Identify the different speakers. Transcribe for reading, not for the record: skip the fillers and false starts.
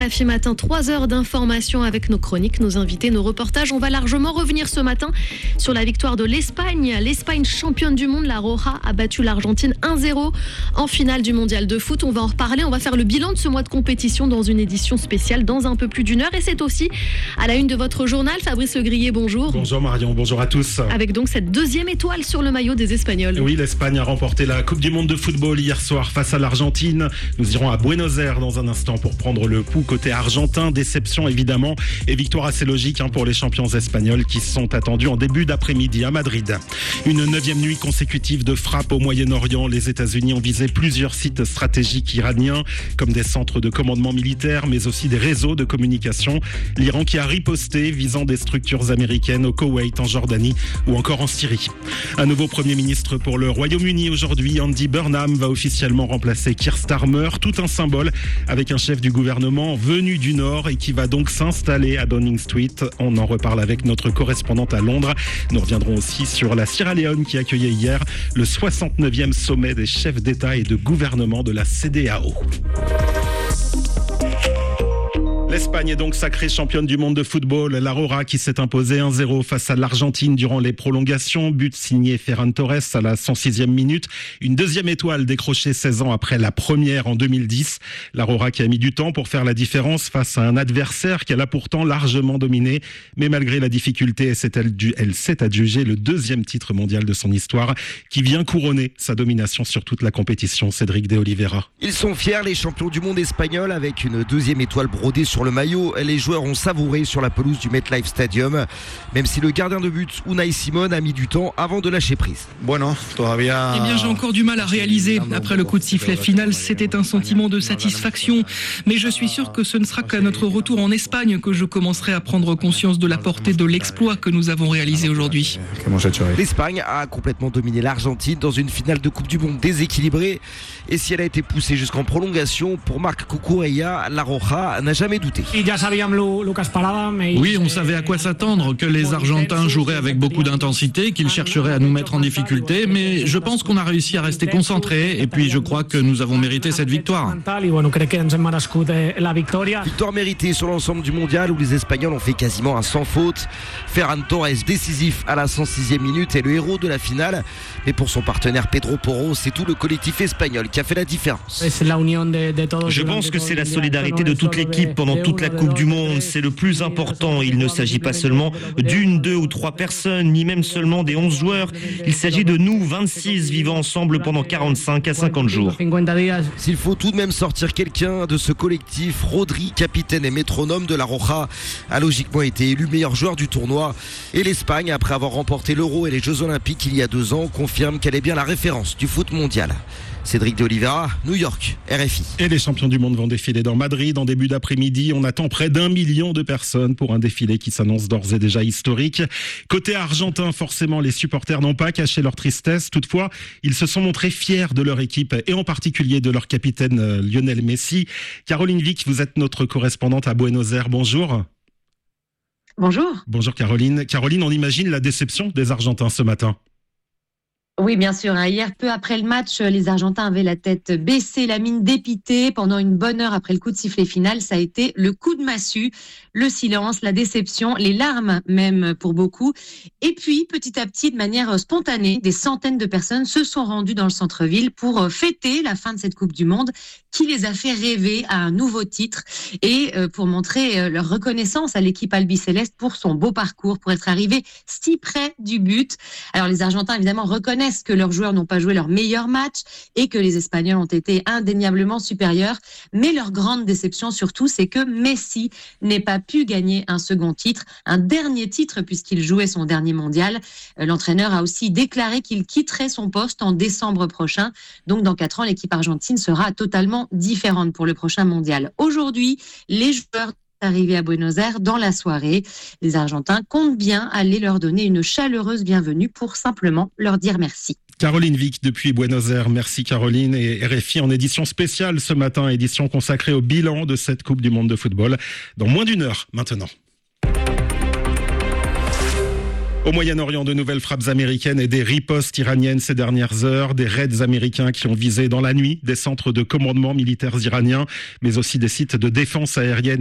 Speaker 1: RFI Matin, 3 heures d'information avec nos chroniques, nos invités, nos reportages. On va largement revenir ce matin sur la victoire de l'Espagne. L'Espagne championne du monde, la Roja a battu l'Argentine 1-0 en finale du mondial de foot. On va en reparler, on va faire le bilan de ce mois de compétition dans une édition spéciale dans un peu plus d'une heure. Et c'est aussi à la une de votre journal. Fabrice Legrier, bonjour.
Speaker 2: Bonjour Marion, bonjour à tous.
Speaker 1: Avec donc cette deuxième étoile sur le maillot des Espagnols.
Speaker 2: Oui, l'Espagne a remporté la Coupe du monde de football hier soir face à l'Argentine. Nous irons à Buenos Aires dans un instant pour prendre le pouls côté argentin. Déception évidemment et victoire assez logique pour les champions espagnols qui sont attendus en début d'après-midi à Madrid. Une 9e nuit consécutive de frappe au Moyen-Orient. Les États-Unis ont visé plusieurs sites stratégiques iraniens comme des centres de commandement militaire mais aussi des réseaux de communication. L'Iran qui a riposté visant des structures américaines au Koweït, en Jordanie ou encore en Syrie. Un nouveau Premier ministre pour le Royaume-Uni aujourd'hui. Andy Burnham va officiellement remplacer Keir Starmer. Tout un symbole avec un chef du gouvernement venu du Nord et qui va donc s'installer à Downing Street. On en reparle avec notre correspondante à Londres. Nous reviendrons aussi sur la Sierra Leone qui accueillait hier le 69e sommet des chefs d'État et de gouvernement de la CEDEAO. L'Espagne est donc sacrée championne du monde de football. La Roja qui s'est imposée 1-0 face à l'Argentine durant les prolongations. But signé Ferran Torres à la 106e minute. Une deuxième étoile décrochée 16 ans après la première en 2010. La Roja qui a mis du temps pour faire la différence face à un adversaire qu'elle a pourtant largement dominé. Mais malgré la difficulté, elle s'est adjugée le deuxième titre mondial de son histoire qui vient couronner sa domination sur toute la compétition. Cédric de Oliveira.
Speaker 3: Ils sont fiers, les champions du monde espagnols, avec une deuxième étoile brodée sur le maillot. Les joueurs ont savouré sur la pelouse du MetLife Stadium, même si le gardien de but Unai Simón a mis du temps avant de lâcher prise.
Speaker 4: Eh bien, j'ai encore du mal à réaliser. Après le coup de sifflet final, c'était un sentiment de satisfaction. Mais je suis sûr que ce ne sera qu'à notre retour en Espagne que je commencerai à prendre conscience de la portée de l'exploit que nous avons réalisé aujourd'hui.
Speaker 3: L'Espagne a complètement dominé l'Argentine dans une finale de Coupe du Monde déséquilibrée. Et si elle a été poussée jusqu'en prolongation, pour Marc Cucurella, la Roja n'a jamais douté.
Speaker 5: Oui, on savait à quoi s'attendre, que les Argentins joueraient avec beaucoup d'intensité, qu'ils chercheraient à nous mettre en difficulté, mais je pense qu'on a réussi à rester concentrés et puis je crois que nous avons mérité cette victoire.
Speaker 3: Victoire méritée sur l'ensemble du mondial où les Espagnols ont fait quasiment un sans faute. Ferran Torres décisif à la 106e minute est le héros de la finale. Mais pour son partenaire Pedro Porro, c'est tout le collectif espagnol qui a fait la différence.
Speaker 6: Je pense que c'est la solidarité de toute l'équipe pendant toute la Coupe du Monde. C'est le plus important. Il ne s'agit pas seulement d'une, deux ou trois personnes, ni même seulement des 11 joueurs. Il s'agit de nous, 26, vivant ensemble pendant 45 à 50 jours.
Speaker 3: S'il faut tout de même sortir quelqu'un de ce collectif, Rodri, capitaine et métronome de la Roja, a logiquement été élu meilleur joueur du tournoi. Et l'Espagne, après avoir remporté l'Euro et les Jeux Olympiques il y a 2 ans, confirme qu'elle est bien la référence du foot mondial. Cédric de Oliveira, New York, RFI.
Speaker 2: Et les champions du monde vont défiler dans Madrid en début d'après-midi. On attend près d'1 million de personnes pour un défilé qui s'annonce d'ores et déjà historique. Côté argentin, forcément, les supporters n'ont pas caché leur tristesse. Toutefois, ils se sont montrés fiers de leur équipe et en particulier de leur capitaine Lionel Messi. Caroline Vic, vous êtes notre correspondante à Buenos Aires. Bonjour.
Speaker 7: Bonjour.
Speaker 2: Bonjour Caroline. Caroline, on imagine la déception des Argentins ce matin.
Speaker 7: Oui, bien sûr. Hier, peu après le match, les Argentins avaient la tête baissée, la mine dépitée. Pendant une bonne heure après le coup de sifflet final, ça a été le coup de massue, le silence, la déception, les larmes même pour beaucoup. Et puis, petit à petit, de manière spontanée, des centaines de personnes se sont rendues dans le centre-ville pour fêter la fin de cette Coupe du Monde qui les a fait rêver à un nouveau titre et pour montrer leur reconnaissance à l'équipe albicéleste pour son beau parcours, pour être arrivé si près du but. Alors, les Argentins, évidemment, reconnaissent que leurs joueurs n'ont pas joué leur meilleur match et que les Espagnols ont été indéniablement supérieurs. Mais leur grande déception surtout, c'est que Messi n'ait pas pu gagner un second titre, un dernier titre puisqu'il jouait son dernier mondial. L'entraîneur a aussi déclaré qu'il quitterait son poste en décembre prochain. Donc dans 4 ans, l'équipe argentine sera totalement différente pour le prochain mondial. Aujourd'hui, les joueurs arrivés à Buenos Aires dans la soirée. Les Argentins comptent bien aller leur donner une chaleureuse bienvenue pour simplement leur dire merci.
Speaker 2: Caroline Vic depuis Buenos Aires. Merci Caroline. Et RFI en édition spéciale ce matin, édition consacrée au bilan de cette Coupe du monde de football. Dans moins d'1 heure maintenant. Au Moyen-Orient, de nouvelles frappes américaines et des ripostes iraniennes ces dernières heures, des raids américains qui ont visé dans la nuit des centres de commandement militaires iraniens, mais aussi des sites de défense aérienne